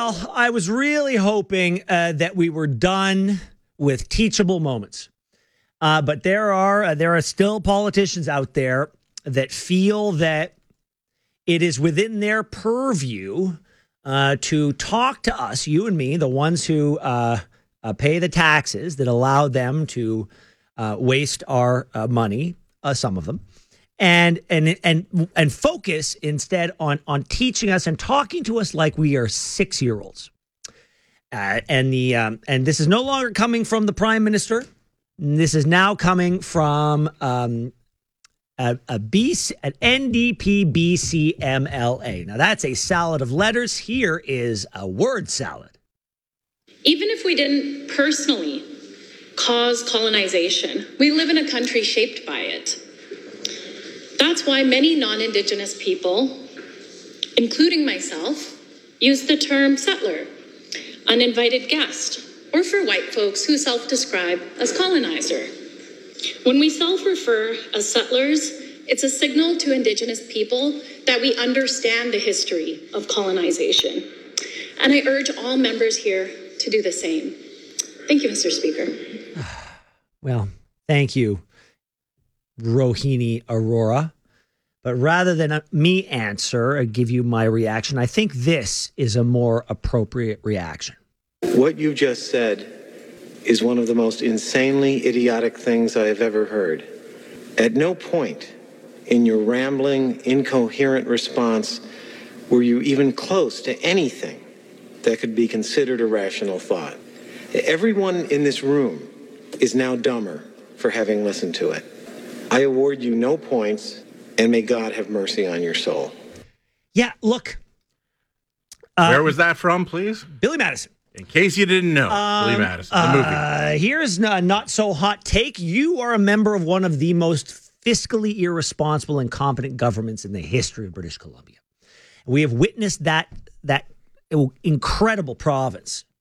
Well, I was really hoping that we were done with teachable moments. But there are still politicians out there that feel that it is within their purview to talk to us, you and me, the ones who pay the taxes that allow them to waste our money, some of them, and focus instead on teaching us and talking to us like we are 6-year-olds. And this is no longer coming from the Prime Minister. This is now coming from an NDP BCMLA. Now that's a salad of letters. Here is a word salad. Even if we didn't personally cause colonization, we live in a country shaped by it. That's why many non-Indigenous people, including myself, use the term settler, uninvited guest, or for white folks who self-describe as colonizer. When we self-refer as settlers, it's a signal to Indigenous people that we understand the history of colonization. And I urge all members here to do the same. Thank you, Mr. Speaker. Well, thank you, Rohini Aurora. But rather than me answer or give you my reaction, I think this is a more appropriate reaction. What you just said is one of the most insanely idiotic things I have ever heard. At no point in your rambling, incoherent response were you even close to anything that could be considered a rational thought. Everyone in this room is now dumber for having listened to it. I award you no points, and may God have mercy on your soul. Yeah, look. Where was that from, please? Billy Madison. In case you didn't know, Billy Madison, the movie. Here's a not so hot take. You are a member of one of the most fiscally irresponsible and incompetent governments in the history of British Columbia. We have witnessed that incredible province